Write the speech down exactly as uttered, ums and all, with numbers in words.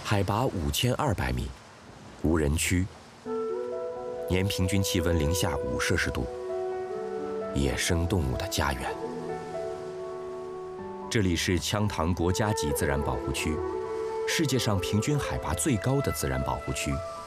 海拔五千二百米，无人区，年平均气温零下五摄氏度，野生动物的家园。这里是羌塘国家级自然保护区，世界上平均海拔最高的自然保护区。